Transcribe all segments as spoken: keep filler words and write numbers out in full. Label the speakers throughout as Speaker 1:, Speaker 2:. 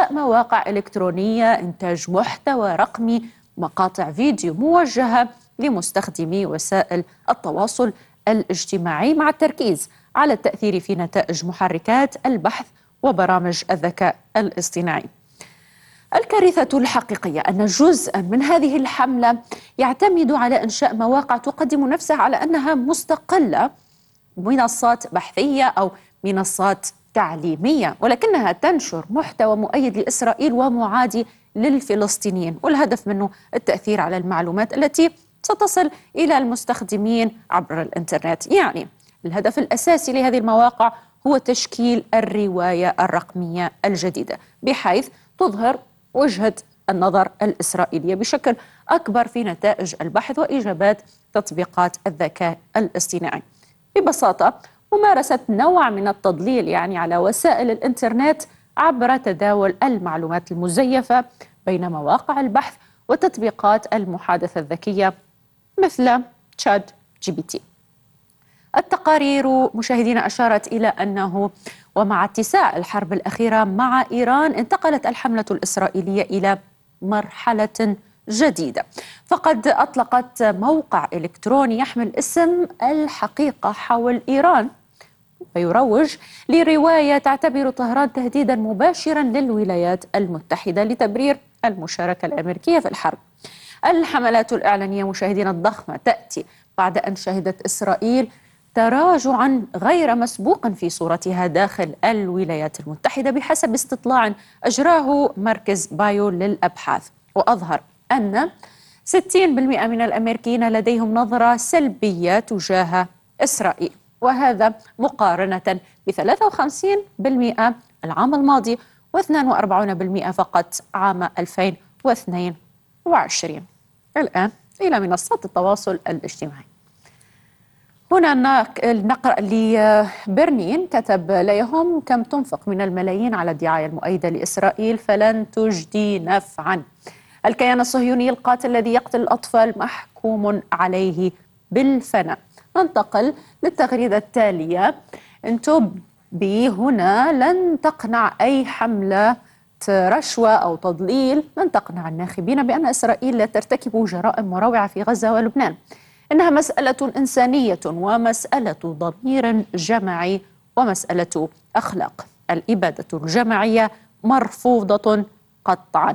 Speaker 1: إنشاء مواقع إلكترونية، إنتاج محتوى رقمي، مقاطع فيديو موجهة لمستخدمي وسائل التواصل الاجتماعي، مع التركيز على التأثير في نتائج محركات البحث وبرامج الذكاء الاصطناعي. الكارثة الحقيقية أن جزءا من هذه الحملة يعتمد على إنشاء مواقع تقدم نفسها على أنها مستقلة، منصات بحثية أو منصات تعليمية، ولكنها تنشر محتوى مؤيد لإسرائيل ومعادي للفلسطينيين، والهدف منه التأثير على المعلومات التي ستصل إلى المستخدمين عبر الإنترنت. يعني الهدف الأساسي لهذه المواقع هو تشكيل الرواية الرقمية الجديدة، بحيث تظهر وجهة النظر الإسرائيلية بشكل أكبر في نتائج البحث وإجابات تطبيقات الذكاء الاصطناعي. ببساطة ممارسة نوع من التضليل يعني على وسائل الإنترنت عبر تداول المعلومات المزيفة بين مواقع البحث وتطبيقات المحادثة الذكية مثل تشات جي بي تي. التقارير مشاهدينا أشارت إلى أنه ومع اتساع الحرب الأخيرة مع إيران انتقلت الحملة الإسرائيلية إلى مرحلة جديدة، فقد أطلقت موقع إلكتروني يحمل اسم الحقيقة حول إيران ويروج لرواية تعتبر طهران تهديدا مباشرا للولايات المتحدة لتبرير المشاركة الأمريكية في الحرب. الحملات الإعلانية مشاهدينا الضخمة تأتي بعد أن شهدت إسرائيل تراجعا غير مسبوق في صورتها داخل الولايات المتحدة بحسب استطلاع أجراه مركز بايو للأبحاث، وأظهر أن ستين بالمئة من الأمريكيين لديهم نظرة سلبية تجاه إسرائيل، وهذا مقارنة ب ثلاثة وخمسين بالمئة العام الماضي واثنين وأربعين بالمئة فقط عام ألفين واثنين وعشرين. الآن إلى منصات التواصل الاجتماعي. هنا نقرأ لبرنين كتب ليهم: كم تنفق من الملايين على الدعاية المؤيدة لإسرائيل فلن تجدي نفعا. الكيان الصهيوني القاتل الذي يقتل الأطفال محكوم عليه بالفناء. ننتقل للتغريدة التالية: انتم بي هنا لن تقنع أي حملة رشوة أو تضليل، لن تقنع الناخبين بأن إسرائيل لا ترتكب جرائم مروعة في غزة ولبنان. إنها مسألة إنسانية ومسألة ضمير جماعي ومسألة أخلاق. الإبادة الجماعية مرفوضة قطعا.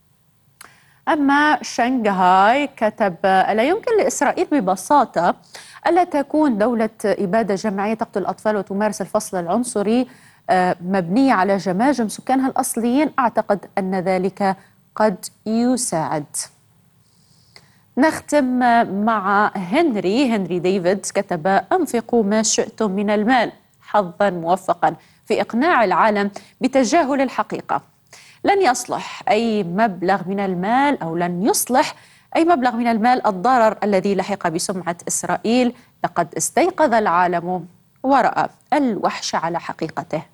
Speaker 1: أما شنغهاي كتب: ألا يمكن لإسرائيل ببساطة ألا تكون دولة إبادة جماعية تقتل الأطفال وتمارس الفصل العنصري مبنية على جماجم سكانها الأصليين؟ أعتقد أن ذلك قد يساعد. نختم مع هنري هنري ديفيد كتب: أنفقوا ما شئتم من المال، حظا موفقا في إقناع العالم بتجاهل الحقيقة. لن يصلح أي مبلغ من المال أو لن يصلح أي مبلغ من المال الضرر الذي لحق بسمعة إسرائيل. لقد استيقظ العالم ورأى الوحش على حقيقته.